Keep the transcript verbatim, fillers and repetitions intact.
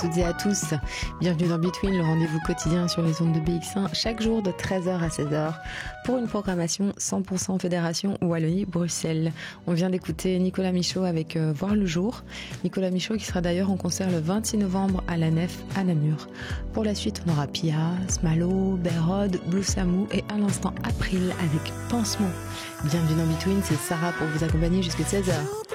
toutes et à tous. Bienvenue dans Between, le rendez-vous quotidien sur les ondes de B X un, chaque jour de treize heures à seize heures, pour une programmation cent pour cent Fédération Wallonie-Bruxelles. On vient d'écouter Nicolas Michaud avec euh, Voir le jour. Nicolas Michaud qui sera d'ailleurs en concert le vingt-six novembre à la Nef à Namur. Pour la suite, on aura Pia, Smalo, Berrod, Blue Samou et à l'instant April avec Pansement. Bienvenue dans Between, c'est Sarah pour vous accompagner jusqu'à seize heures.